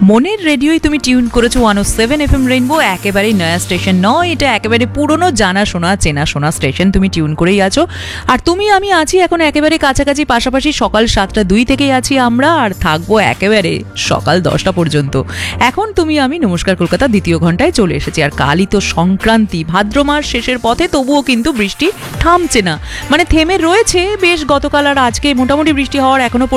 মনের রেডিওই তুমি টিউন করেছো 107 FM রেইনবো, একেবারে নয়া স্টেশন নয়, এটা একেবারে পুরনো জানাশোনা চেনাশোনা স্টেশন, তুমি টিউন করেই আছো। আর তুমি আমি আছি এখন একেবারে কাছাকাছি, পাশাপাশি সকাল 7:02 থেকেই আছি আমরা, আর থাকবো একেবারে সকাল 10টা পর্যন্ত। এখন তুমি আমি নমস্কার কলকাতা দ্বিতীয় ঘন্টায় চলে এসেছি। আর কালই তো সংক্রান্তি, ভাদ্র মাস শেষের পথে, তবুও কিন্তু বৃষ্টি থামছে না, মানে থেমে রয়েছে বেশ। গতকাল আর আজকে মোটামুটি বৃষ্টি হওয়ার এখনো